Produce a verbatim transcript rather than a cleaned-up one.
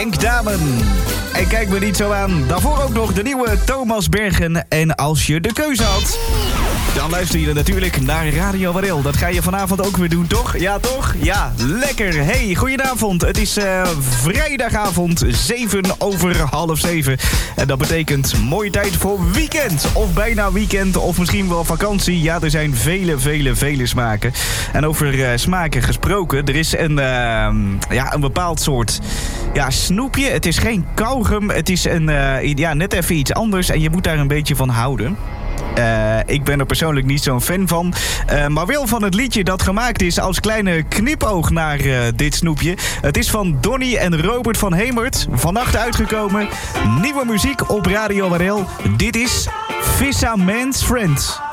Henk Damen. En kijk me niet zo aan. Daarvoor ook nog de nieuwe Thomas Bergen. En als je de keuze had, dan luister je natuurlijk naar Radio Warel. Dat ga je vanavond ook weer doen, toch? Ja, toch? Ja, lekker. Hey, goedenavond. Het is uh, vrijdagavond, zeven over half zeven. En dat betekent mooie tijd voor weekend. Of bijna weekend, of misschien wel vakantie. Ja, er zijn vele, vele, vele smaken. En over uh, smaken gesproken, er is een, uh, ja, een bepaald soort ja, snoepje. Het is geen kauwgum, het is een, uh, ja, net even iets anders. En je moet daar een beetje van houden. Uh, ik ben er persoonlijk niet zo'n fan van. Uh, maar wel van het liedje dat gemaakt is als kleine knipoog naar uh, dit snoepje. Het is van Donny en Robert van Hemert. Vannacht uitgekomen. Nieuwe muziek op Radio Warel. Dit is Vissa Man's Friend.